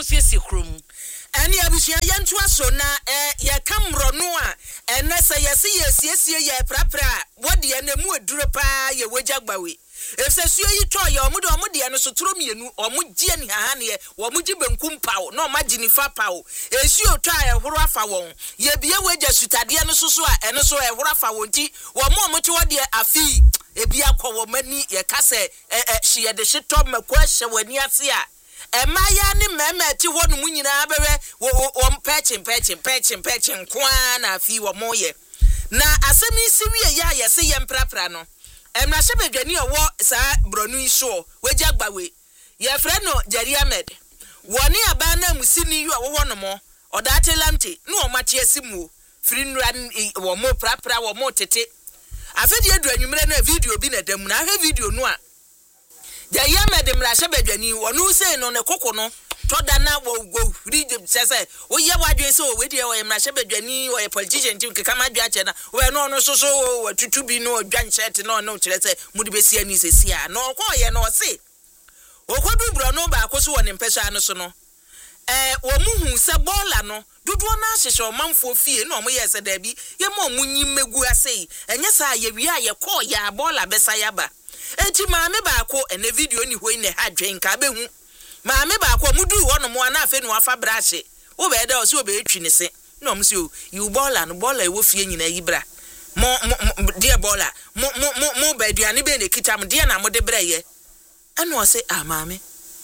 Siesi krum. Ani abusia yentu aso na ye kamro no a enese yesi ye prapra wode enemu aduro pa ye wajagbawe. Efsesuo yi to ye omode no so turo mienu omugye ni hahane ye omugye benkum pawo na omagye fa pawo esuo to a ehoro afa won ye bie wagya sutade no soso a eno so ehoro afa won ti wo mote wode afi ebi akwo mani ye kase hye de hyeto makwa hye wani ase a emaya ni meme ti ho no munyina bewe wo patching kwa na afi wo moye na asemi siwie ya yese ye mprapra no emna shebedwani owo sa bronu iso wajagbawe ye freno Jari Ahmed woni aba na musini yu owo no mo odate lamte no o mate asimu frinran wo mo prapra wo mo tete afedi adwanwumre na video bi na dam na ha video no a Jari Ahmed mra shebedwani wonu sei no ne koko no toda na wo read say o ye wadwen say o we dey o mra shebedwani o ye politician tim keka madwa che na we no so watutu bi no dwan shirt no kire say mudi besi ani sesi a no ko ye no say okodu bro no ba akoso woni mpesa no so no wo muhu se bola no dudu na ahyehe o manfo fie no mo ye se da bi ye mo munyi megu asei enye sa ye wi a ye ko ya bola besa ya ba enti maame ba ko ene video ni hoi ne hadwen ka behu maame ba ko mudu wono mo na afa nu afa brache wo be da o se obe etwi ne se no mo se o you bola no bola e wo fie nyina yibra mo dia bola mo ba duane be ne kitam dia na mo de braye eno o se maame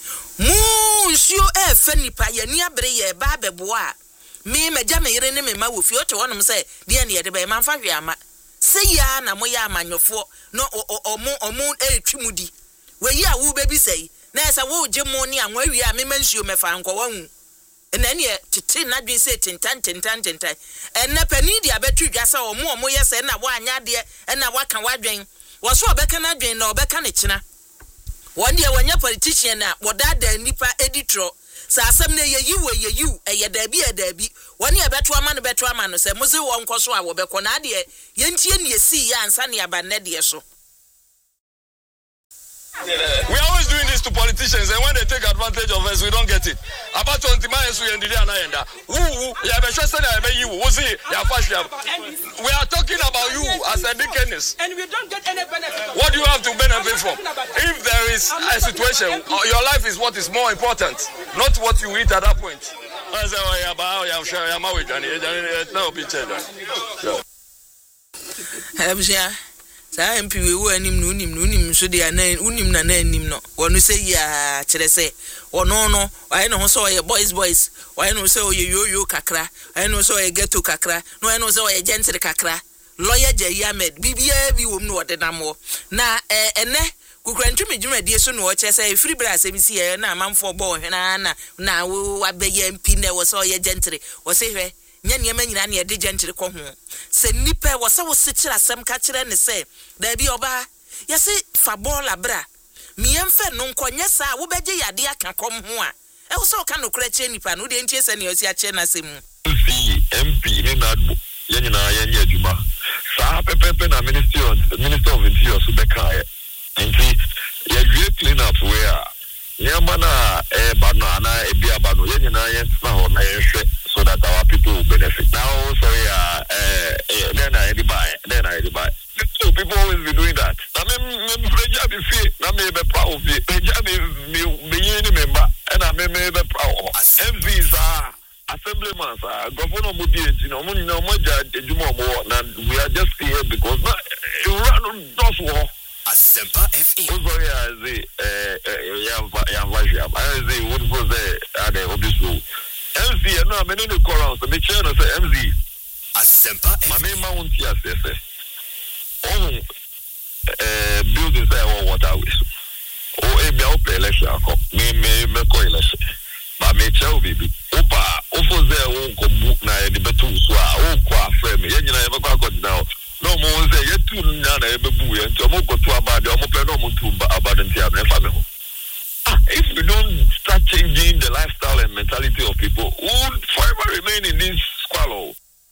mu nsuo efe nipa ye ni abre ye ba bebo a me magya me yere ne me ma wo fie o te wono mo se dia ne ye de ba manfa hwe ama se ya na mo ya amanyofo no omo etwimudi we yi a wo bebi sei na esa wo je mo ni anwa wi a me mansuo mefa nkwa hu ena ne tete na dwen se tintan ena pani dia betu dwasa omo yese na wo anya de ena waka wadwen wo so obeka na dwen na obeka ne kina won dia wonya politician na wodada nipa editro sa asem na ye yiwu eye dabi woni ebeto ama no se muzi wo nkoso a wo beko na de ye ntie ne esi ya ansa ne abanne de so. We are always doing this to politicians, and when they take advantage of us, we don't get it. About 20 miles, we are talking about you as a deaconess. And we don't get any benefit. What do you have to benefit from? If there is a situation, your life is what is more important, not what you eat at that point. Sa MP we wo anim no unim so de anan unim na anim no wonu se ya kire se wono no ayi no so ye boys ayi no se oye yoyo kakra ayi no so ye ghetto kakra no ayi no so ye gentle kakra lawyer Jari Ahmed bibia bi wom no wode namo na ene kukrantumi dwumadie so no wo che se free bra se bi si ye na amamfo bo hwena na wo abeye MP na wo so ye gentle wo se hwe nya niam nyina na de gentle ko ho se nipa wo se wo se kira asem ka kire ne se da bi oba yesi fa bola bra miemfe no nkonye sa wo beje yade aka kom ho a e wo se o ka no kra kire nipa no de ntie se ne osi a kire na se mu MP ni nadbo ye nyina ye nya adwuma sa pepepe na minister of interior so beka ye enti ye dwe clean up where nyama na ba no ana ebi aba no ye nyina ye tsa ho na ye hwe so that our people will benefit. Now, sorry, then I buy. So people always be doing that. I mean, Preja be free. I may be proud of it. Preja be any member, and I may be proud of MPs are assemblymen, Governor Mudi, we are just here because you run those war. Asempa FM. MZ, no, I'm in the corals. The channel say MZ. Asempa FM. My main mountain here says, buildings there or waterways. Oh, a bell play election. Me call election. But me tell baby. Opa, offer there won't come na the betu so qua frame. Yen never got now. No more say yet to nana ever boo and to go to about the omoplano about the family. If we don't start changing the lifestyle and mentality of people, who would forever remain in this squalor?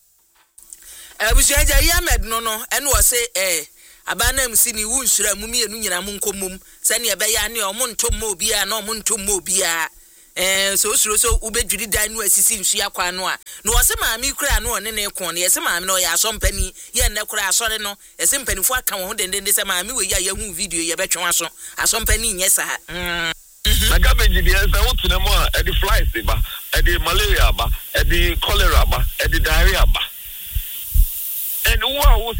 Jari Ahmed no and was say abana msini wunsura mumi enu nyina munkomum sane ebe ya ne omonto mobia na omonto mobia so ubedwiri dan no asisi nsu akwa no a no wose maami kura no one ne kon ye se maami no ya asompani ye ne kura asore no ye se mpanifo aka wo dendende se maami we ya hu video ye betwe aso asompani nye sa na garbage dey say what na mo e di flies ba e di malaria ba e di cholera ba e di diarrhea ba. And you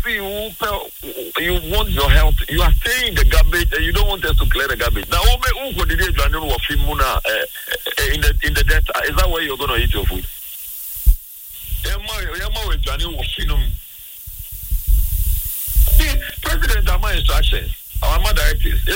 want your health. You are staying in the garbage and you don't want us to clear the garbage. Now, in the delta, is that where you're going to eat your food? President, my instructions, our directives.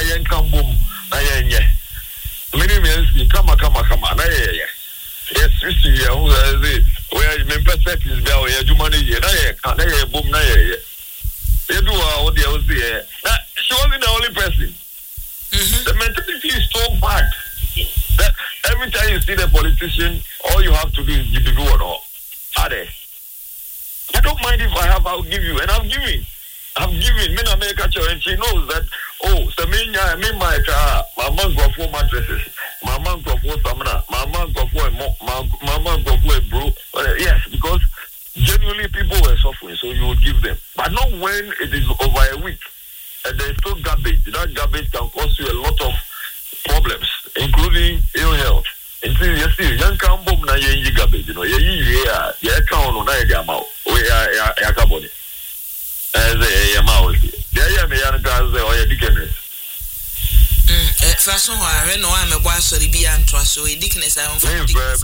Many men come. Yes, where you perspective is there, where you money, you boom, you do what they was there. She wasn't the only person. The mentality is so bad that every time you see the politician, all you have to do is give the word or are they? I don't mind if I have, I'll give you, and I'm giving. Me na make a and she knows that. Oh, so me my car, my mom got 4 mattresses, my mom got 4 samana, my mom got 4 bro. Yes, because genuinely people were suffering, so you would give them. But not when it is over a week and there's still garbage. That garbage can cause you a lot of problems, including ill health. And see, you see, young Cambo na ye garbage, you know, yeah, count on that amount. We are carbon. As a amount. Yeah, me and guys or a dickness. First one, I know I'm a boy, so the be and trust. So a dickness, I don't Sorry.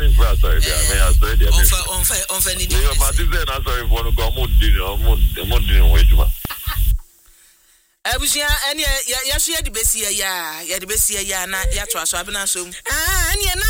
Abusia ene ya so ya de besia ya de besia ya na ya to aso abena so ah ene na